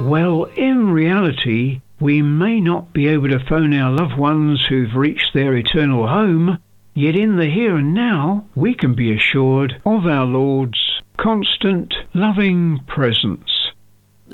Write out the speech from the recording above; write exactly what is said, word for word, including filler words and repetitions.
Well, in reality, we may not be able to phone our loved ones who've reached their eternal home, yet in the here and now, we can be assured of our Lord's constant, loving presence.